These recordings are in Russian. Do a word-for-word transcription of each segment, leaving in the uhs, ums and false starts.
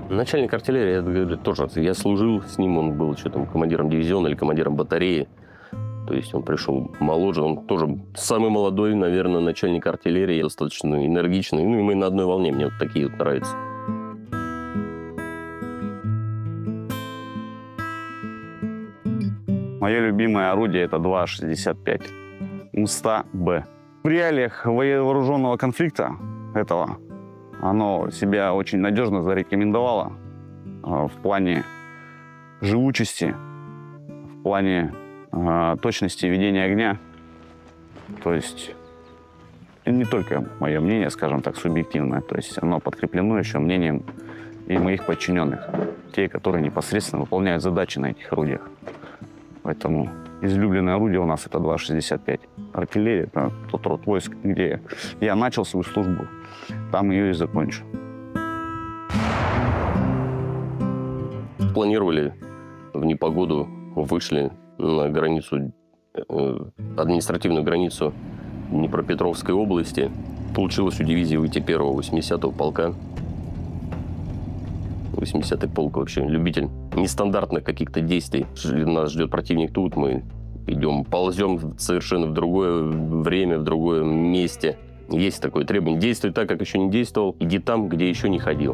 Начальник артиллерии, это говорит, тоже, я служил с ним, он был что там, командиром дивизиона или командиром батареи. То есть он пришел моложе, он тоже самый молодой, наверное, начальник артиллерии, достаточно энергичный. Ну и мы на одной волне, мне вот такие вот нравятся. Мое любимое орудие – это два шестьдесят пять МСТА-Б. В реалиях вооруженного конфликта этого оно себя очень надежно зарекомендовало в плане живучести, в плане э, точности ведения огня. То есть не только мое мнение, скажем так, субъективное, то есть оно подкреплено еще мнением и моих подчиненных, те, которые непосредственно выполняют задачи на этих орудиях. Поэтому излюбленное орудие у нас это два шестьдесят пять. Артиллерия – это тот род войск, где я начал свою службу, там ее и закончу. Планировали в непогоду, вышли на границу, э, административную границу Днепропетровской области. Получилось у дивизии выйти первого восьмидесятого полка. восьмидесятый полк вообще любитель нестандартных каких-то действий. Нас ждет противник тут, мы идем, ползем совершенно в другое время, в другое месте. Есть такое требование. Действуй так, как еще не действовал, иди там, где еще не ходил.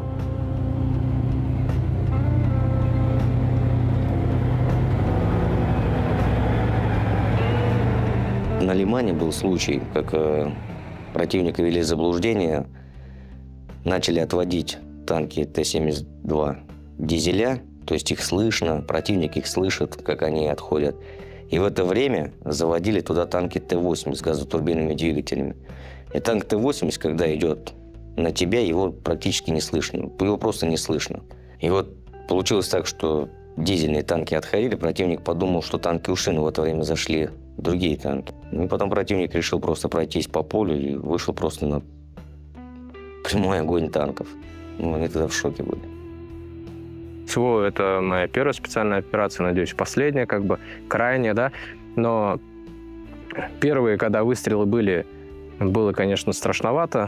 На Лимане был случай, как э, противника ввели в заблуждение, начали отводить танки Т семьдесят два дизеля, то есть их слышно, противник их слышит, как они отходят. И в это время заводили туда танки Т восемьдесят с газотурбинными двигателями. И танк Т восемьдесят, когда идет на тебя, его практически не слышно, его просто не слышно. И вот получилось так, что дизельные танки отходили, противник подумал, что танки ушли, но в это время зашли другие танки. И потом противник решил просто пройтись по полю и вышел просто на прямой огонь танков. Ну, они тогда в шоке были. Всего это моя первая специальная операция, надеюсь, последняя, как бы крайняя, да. Но первые, когда выстрелы были, было, конечно, страшновато.